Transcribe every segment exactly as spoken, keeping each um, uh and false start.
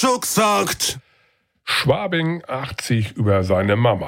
schon gesagt. Schwabing achtzig über seine Mama.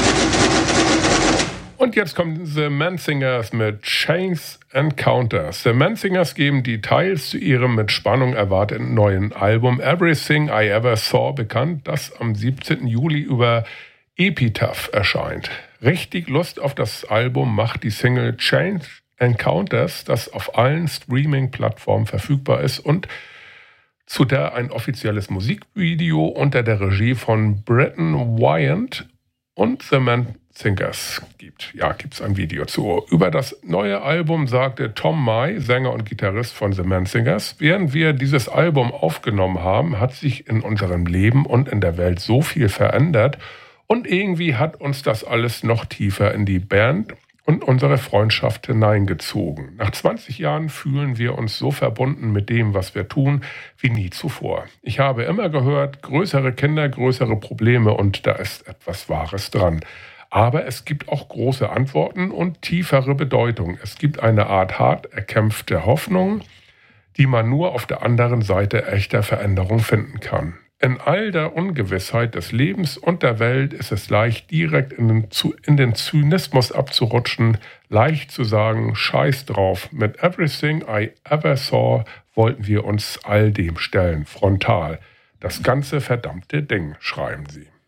Und jetzt kommen The Mansingers mit Chains Encounters. The Mansingers geben Details zu ihrem mit Spannung erwarteten neuen Album Everything I Ever Saw bekannt, das am siebzehnten Juli über Epitaph erscheint. Richtig Lust auf das Album macht die Single Chains Encounters, das auf allen Streaming-Plattformen verfügbar ist und zu der ein offizielles Musikvideo unter der Regie von Bretton Wyant und The Mansingers gibt. Ja, gibt es ein Video zu. Über das neue Album sagte Tom May, Sänger und Gitarrist von The Mansingers: Während wir dieses Album aufgenommen haben, hat sich in unserem Leben und in der Welt so viel verändert und irgendwie hat uns das alles noch tiefer in die Band und unsere Freundschaft hineingezogen. Nach zwanzig Jahren fühlen wir uns so verbunden mit dem, was wir tun, wie nie zuvor. Ich habe immer gehört, größere Kinder, größere Probleme, und da ist etwas Wahres dran. Aber es gibt auch große Antworten und tiefere Bedeutung. Es gibt eine Art hart erkämpfte Hoffnung, die man nur auf der anderen Seite echter Veränderung finden kann. In all der Ungewissheit des Lebens und der Welt ist es leicht, direkt in den, in den Zynismus abzurutschen, leicht zu sagen, scheiß drauf. Mit Everything I Ever Saw wollten wir uns all dem stellen, frontal. Das ganze verdammte Ding, schreiben sie.